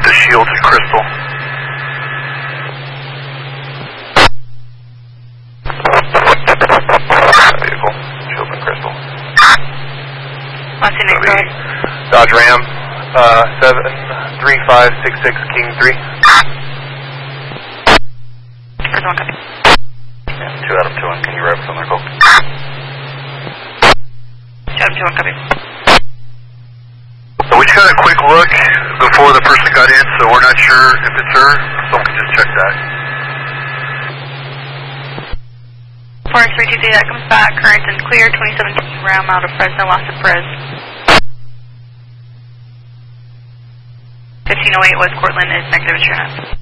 at the Shields and Crystal. Vehicle, Shields and Crystal. Dodge Ram, 73566 King 3. First one copy. Yeah, 2 Adam 2-1, can you rev from their call? 2 Adam 2-1 copy. So we just got a quick look before the person got in, so we're not sure if it's her. Someone can just check that. 4X323, that comes back. Current and clear. 2017 Ram out of Fresno, lost of Perez. 1508 West Cortland is negative insurance.